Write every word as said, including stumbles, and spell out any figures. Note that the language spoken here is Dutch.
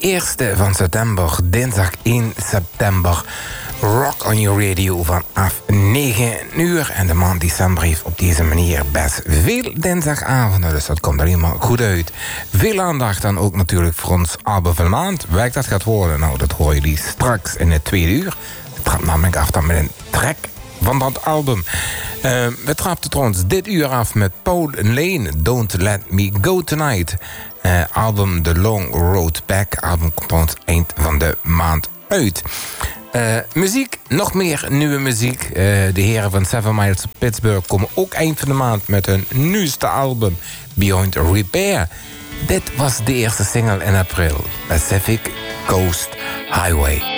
eerste van september, dinsdag één september. Rock on Your Radio vanaf negen uur. En de maand december heeft op deze manier best veel dinsdagavonden. Dus dat komt er helemaal goed uit. Veel aandacht dan ook natuurlijk voor ons album van de maand. Welk dat gaat worden, nou dat horen jullie straks in het tweede uur. Ik trap namelijk af dan met een track van dat album. Uh, we trapten trouwens dit uur af met Paul Lane, Don't Let Me Go Tonight. Uh, album The Long Road Back. Album komt trouwens eind van de maand uit. Uh, muziek, nog meer nieuwe muziek. Uh, de heren van Seven Miles Pittsburgh komen ook eind van de maand met hun nieuwste album Beyond Repair. Dit was de eerste single in april, Pacific Coast Highway.